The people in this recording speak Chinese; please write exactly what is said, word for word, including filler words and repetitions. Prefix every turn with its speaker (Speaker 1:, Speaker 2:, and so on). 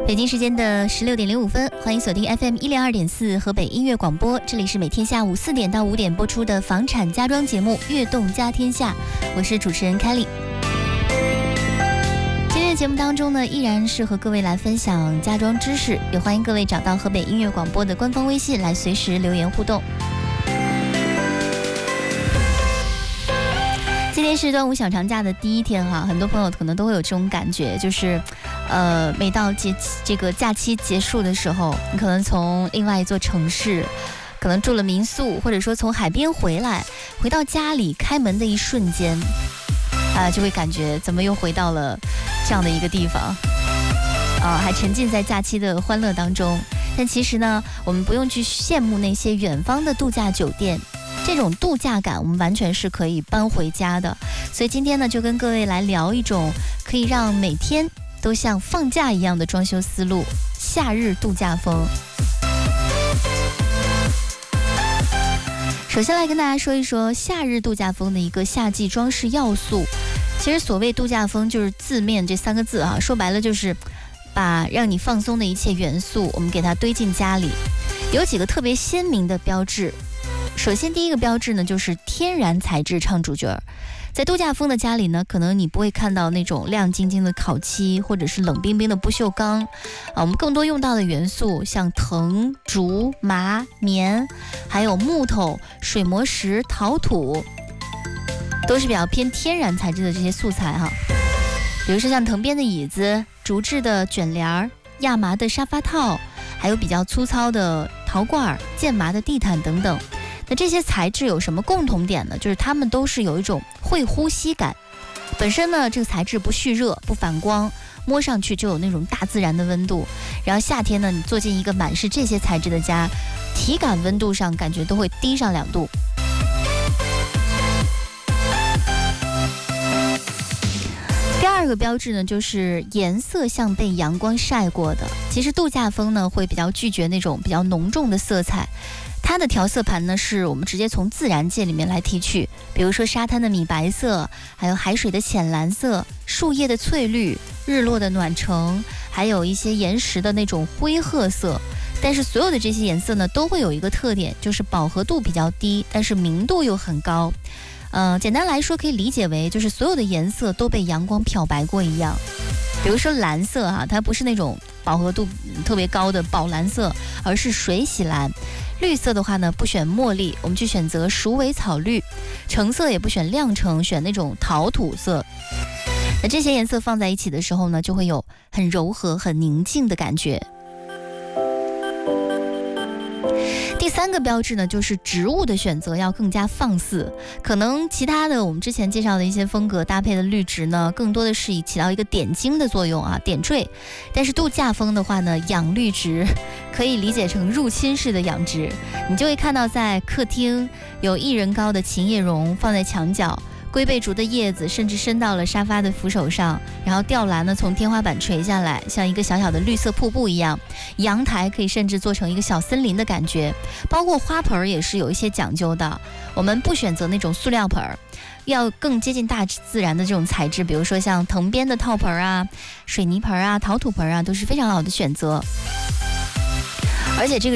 Speaker 1: 北京时间的十六点零五分，欢迎锁定 F M 一零二点四河北音乐广播，这里是每天下午四点到五点播出的房产家装节目《悦动家天下》，我是主持人 Kelly。今天的节目当中呢，依然是和各位来分享家装知识，也欢迎各位找到河北音乐广播的官方微信来随时留言互动。今天是端午小长假的第一天哈，很多朋友可能都会有这种感觉，就是，呃，每到节这个假期结束的时候，你可能从另外一座城市，可能住了民宿，或者说从海边回来，回到家里开门的一瞬间，啊、呃，就会感觉怎么又回到了这样的一个地方，啊、呃，还沉浸在假期的欢乐当中。但其实呢，我们不用去羡慕那些远方的度假酒店。这种度假感我们完全是可以搬回家的，所以今天呢就跟各位来聊一种可以让每天都像放假一样的装修思路——夏日度假风。首先来跟大家说一说夏日度假风的一个夏季装饰要素。其实所谓度假风就是字面这三个字啊，说白了就是把让你放松的一切元素我们给它堆进家里，有几个特别鲜明的标志。首先第一个标志呢，就是天然材质唱主角。在度假风的家里呢，可能你不会看到那种亮晶晶的烤漆或者是冷冰冰的不锈钢啊，我们更多用到的元素像藤、竹、麻、棉，还有木头、水磨石、陶土，都是比较偏天然材质的这些素材哈。比如说像藤编的椅子、竹制的卷帘、亚麻的沙发套，还有比较粗糙的陶罐、剑麻的地毯等等。那这些材质有什么共同点呢？就是它们都是有一种会呼吸感。本身呢，这个材质不蓄热、不反光，摸上去就有那种大自然的温度。然后夏天呢，你坐进一个满是这些材质的家，体感温度上感觉都会低上两度。第二个标志呢，就是颜色像被阳光晒过的。其实度假风呢，会比较拒绝那种比较浓重的色彩。它的调色盘呢，是我们直接从自然界里面来提取，比如说沙滩的米白色，还有海水的浅蓝色，树叶的翠绿，日落的暖橙，还有一些岩石的那种灰褐色。但是所有的这些颜色呢，都会有一个特点，就是饱和度比较低，但是明度又很高。呃，简单来说可以理解为，就是所有的颜色都被阳光漂白过一样。比如说蓝色哈、啊，它不是那种饱和度特别高的宝蓝色，而是水洗蓝。绿色的话呢，不选茉莉，我们去选择鼠尾草绿。橙色也不选亮橙，选那种陶土色。那这些颜色放在一起的时候呢，就会有很柔和、很宁静的感觉。第三个标志呢，就是植物的选择要更加放肆。可能其他的我们之前介绍的一些风格搭配的绿植呢，更多的是以起到一个点睛的作用啊，点缀。但是度假风的话呢，养绿植可以理解成入侵式的养殖。你就会看到在客厅有一人高的琴叶榕放在墙角，龟背竹的叶子甚至伸到了沙发的扶手上，然后吊篮呢从天花板垂下来，像一个小小的绿色瀑布一样。阳台可以甚至做成一个小森林的感觉，包括花盆也是有一些讲究的。我们不选择那种塑料盆，要更接近大自然的这种材质，比如说像藤编的套盆啊、水泥盆啊、陶土盆啊，都是非常好的选择。而且这个